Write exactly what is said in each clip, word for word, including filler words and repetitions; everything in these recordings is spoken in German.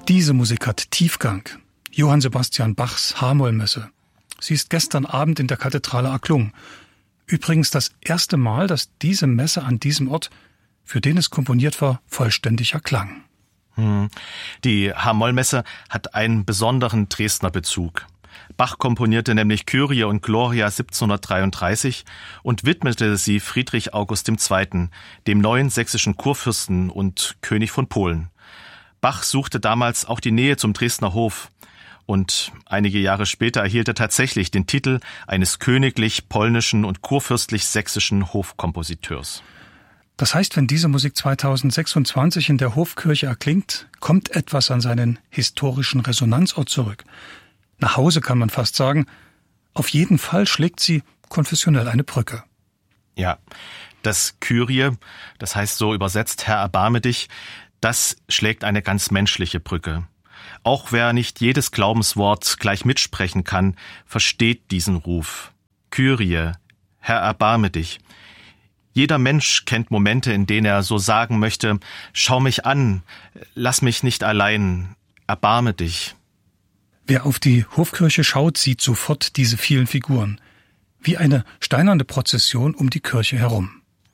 Diese Musik hat Tiefgang. Johann Sebastian Bachs H-Moll-Messe. Sie ist gestern Abend in der Kathedrale erklungen. Übrigens das erste Mal, dass diese Messe an diesem Ort, für den es komponiert war, vollständig erklang. Hm. Die H-Moll-Messe hat einen besonderen Dresdner Bezug. Bach komponierte nämlich Kyrie und Gloria siebzehnhundertdreiunddreißig und widmete sie Friedrich August der Zweite., dem neuen sächsischen Kurfürsten und König von Polen. Bach suchte damals auch die Nähe zum Dresdner Hof und einige Jahre später erhielt er tatsächlich den Titel eines königlich-polnischen und kurfürstlich-sächsischen Hofkompositeurs. Das heißt, wenn diese Musik zweitausendsechsundzwanzig in der Hofkirche erklingt, kommt etwas an seinen historischen Resonanzort zurück. Nach Hause kann man fast sagen, auf jeden Fall schlägt sie konfessionell eine Brücke. Ja, das Kyrie, das heißt so übersetzt, Herr, erbarme dich, das schlägt eine ganz menschliche Brücke. Auch wer nicht jedes Glaubenswort gleich mitsprechen kann, versteht diesen Ruf. Kyrie, Herr, erbarme dich. Jeder Mensch kennt Momente, in denen er so sagen möchte, schau mich an, lass mich nicht allein, erbarme dich. Wer auf die Hofkirche schaut, sieht sofort diese vielen Figuren. Wie eine steinerne Prozession um die Kirche herum.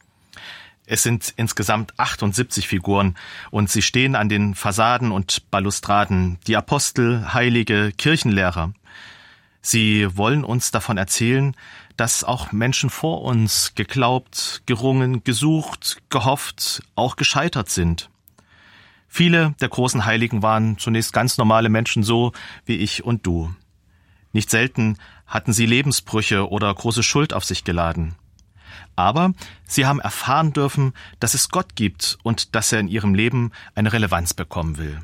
Es sind insgesamt achtundsiebzig Figuren und sie stehen an den Fassaden und Balustraden, die Apostel, Heilige, Kirchenlehrer. Sie wollen uns davon erzählen, dass auch Menschen vor uns geglaubt, gerungen, gesucht, gehofft, auch gescheitert sind. Viele der großen Heiligen waren zunächst ganz normale Menschen, so wie ich und du. Nicht selten hatten sie Lebensbrüche oder große Schuld auf sich geladen. Aber sie haben erfahren dürfen, dass es Gott gibt und dass er in ihrem Leben eine Relevanz bekommen will.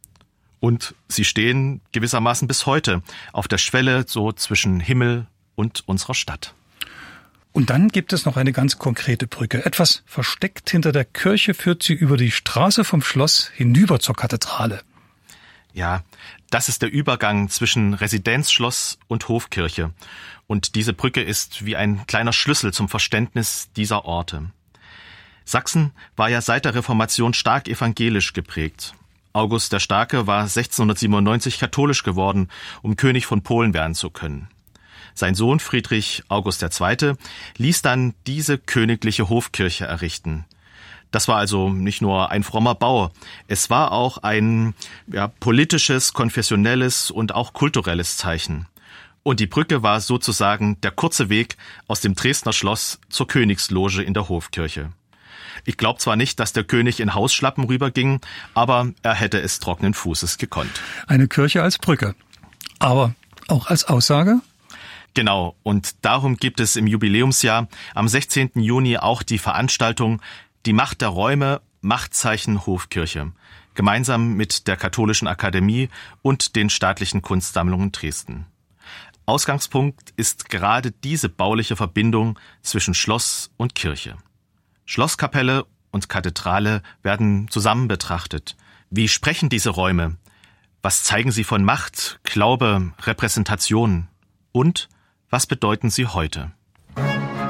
Und sie stehen gewissermaßen bis heute auf der Schwelle so zwischen Himmel und unserer Stadt. Und dann gibt es noch eine ganz konkrete Brücke. Etwas versteckt hinter der Kirche führt sie über die Straße vom Schloss hinüber zur Kathedrale. Ja, das ist der Übergang zwischen Residenzschloss und Hofkirche. Und diese Brücke ist wie ein kleiner Schlüssel zum Verständnis dieser Orte. Sachsen war ja seit der Reformation stark evangelisch geprägt. August der Starke war sechzehnhundertsiebenundneunzig katholisch geworden, um König von Polen werden zu können. Sein Sohn Friedrich August der Zweite ließ dann diese königliche Hofkirche errichten. Das war also nicht nur ein frommer Bau, es war auch ein ja, politisches, konfessionelles und auch kulturelles Zeichen. Und die Brücke war sozusagen der kurze Weg aus dem Dresdner Schloss zur Königsloge in der Hofkirche. Ich glaube zwar nicht, dass der König in Hausschlappen rüberging, aber er hätte es trockenen Fußes gekonnt. Eine Kirche als Brücke, aber auch als Aussage? Genau, und darum gibt es im Jubiläumsjahr am sechzehnten Juni auch die Veranstaltung Die Macht der Räume, Machtzeichen Hofkirche, gemeinsam mit der Katholischen Akademie und den Staatlichen Kunstsammlungen Dresden. Ausgangspunkt ist gerade diese bauliche Verbindung zwischen Schloss und Kirche. Schlosskapelle und Kathedrale werden zusammen betrachtet. Wie sprechen diese Räume? Was zeigen sie von Macht, Glaube, Repräsentation? Und was bedeuten sie heute?